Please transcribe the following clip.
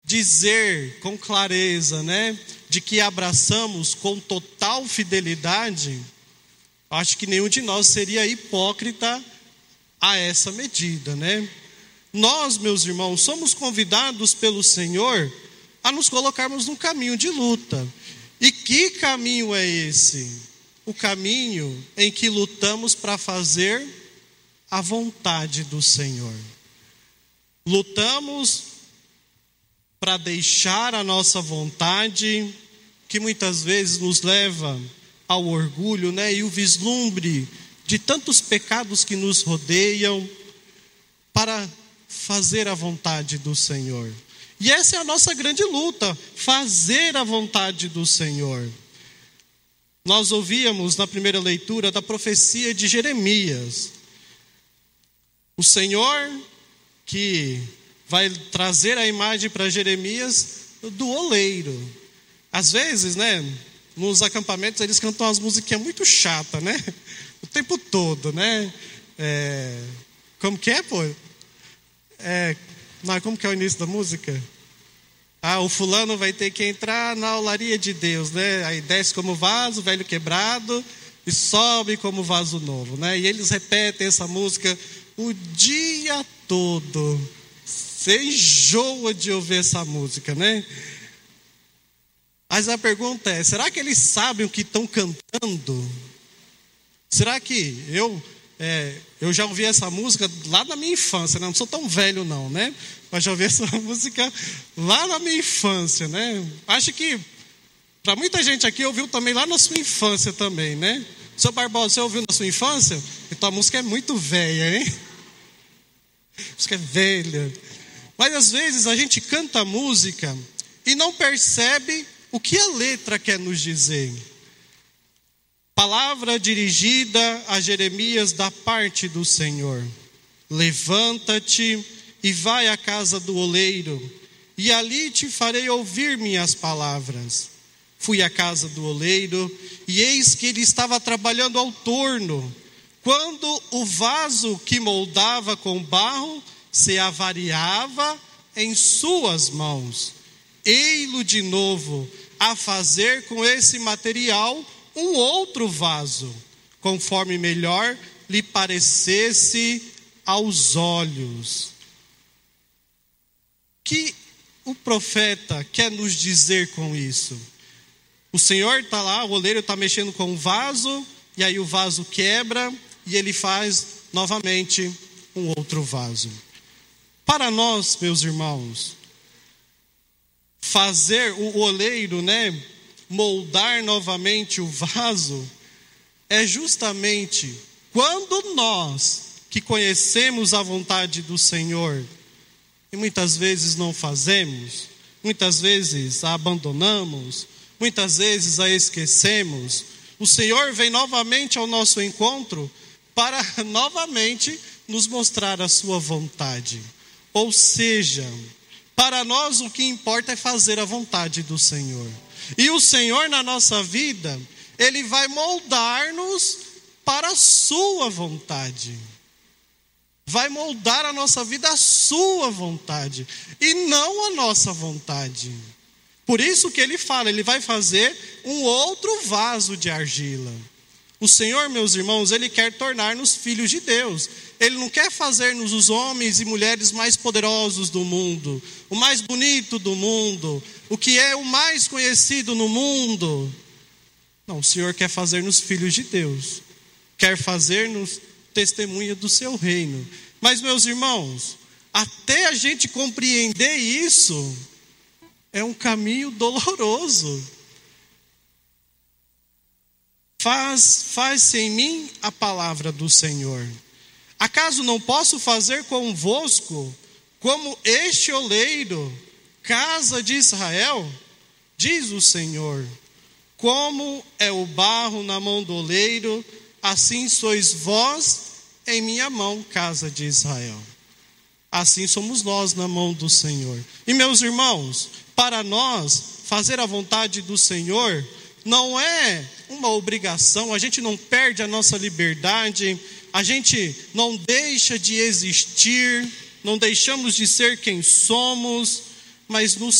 dizer com clareza, né, de que abraçamos com total fidelidade, acho que nenhum de nós seria hipócrita a essa medida, né? Nós, meus irmãos, somos convidados pelo Senhor a nos colocarmos num caminho de luta. E que caminho é esse? O caminho em que lutamos para fazer a vontade do Senhor. Lutamos para deixar a nossa vontade, que muitas vezes nos leva ao orgulho, né? E o vislumbre de tantos pecados que nos rodeiam, para fazer a vontade do Senhor. E essa é a nossa grande luta, fazer a vontade do Senhor. Nós ouvíamos na primeira leitura da profecia de Jeremias. O Senhor que vai trazer a imagem para Jeremias do oleiro. Às vezes, né, nos acampamentos eles cantam umas musiquinhas muito chatas, né? O tempo todo, né? Como que é, pô? Como que é o início da música? O fulano vai ter que entrar na olaria de Deus, né? Aí desce como vaso velho quebrado e sobe como vaso novo, né? E eles repetem essa música o dia todo. Você enjoa de ouvir essa música, né? Mas a pergunta é, será que eles sabem o que estão cantando? Será que eu já ouvi essa música lá na minha infância, né? Não sou tão velho não, né? Mas já ouvi essa música lá na minha infância, né? Acho que para muita gente aqui ouviu também lá na sua infância também, né? Seu Barbosa, você ouviu na sua infância? Então a música é muito velha, hein? A música é velha. Mas às vezes a gente canta a música e não percebe o que a letra quer nos dizer. Palavra dirigida a Jeremias da parte do Senhor. Levanta-te e vai à casa do oleiro, e ali te farei ouvir minhas palavras. Fui à casa do oleiro, e eis que ele estava trabalhando ao torno, quando o vaso que moldava com barro se avariava em suas mãos. Ei-lo de novo a fazer com esse material um outro vaso, conforme melhor lhe parecesse aos olhos. Que o profeta quer nos dizer com isso? O Senhor está lá, o oleiro está mexendo com o vaso, e aí o vaso quebra, e ele faz novamente um outro vaso. Para nós, meus irmãos, fazer o oleiro, né, moldar novamente o vaso, é justamente quando nós que conhecemos a vontade do Senhor, e muitas vezes não fazemos, muitas vezes a abandonamos, muitas vezes a esquecemos, o Senhor vem novamente ao nosso encontro para novamente nos mostrar a sua vontade. Ou seja, para nós o que importa é fazer a vontade do Senhor. E o Senhor na nossa vida, Ele vai moldar-nos para a sua vontade. Vai moldar a nossa vida à sua vontade, e não a nossa vontade. Por isso que ele fala, ele vai fazer um outro vaso de argila. O Senhor, meus irmãos, ele quer tornar-nos filhos de Deus. Ele não quer fazer-nos os homens e mulheres mais poderosos do mundo, o mais bonito do mundo, o que é o mais conhecido no mundo. Não, o Senhor quer fazer-nos filhos de Deus. Quer fazer-nos testemunha do seu reino. Mas, meus irmãos, até a gente compreender isso, é um caminho doloroso. Faz-se em mim a palavra do Senhor. Acaso não posso fazer convosco como este oleiro, casa de Israel? Diz o Senhor. Como é o barro na mão do oleiro, assim sois vós em minha mão, casa de Israel. Assim somos nós na mão do Senhor. E meus irmãos, para nós, fazer a vontade do Senhor não é uma obrigação, a gente não perde a nossa liberdade, a gente não deixa de existir, não deixamos de ser quem somos, mas no